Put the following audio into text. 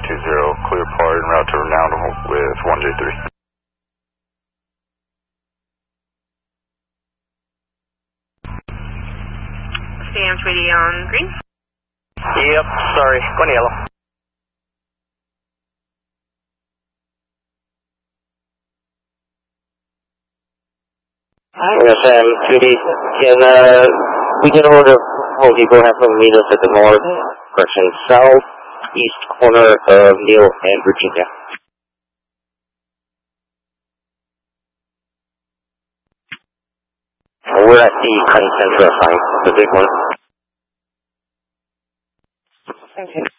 clear part and route to Renown with 1J3. Stamps ready on green? Yep, sorry, going yellow. Yes, 3D, we can order 4 people have to meet us at the north, correction, southeast corner of Neal and Virginia. We're at the Concentra sign, the big one. Okay.